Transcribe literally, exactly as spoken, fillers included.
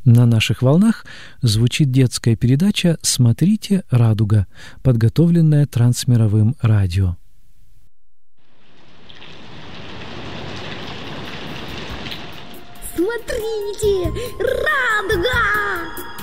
На наших волнах звучит детская передача «Смотрите, радуга», подготовленная Трансмировым радио. Смотрите, радуга!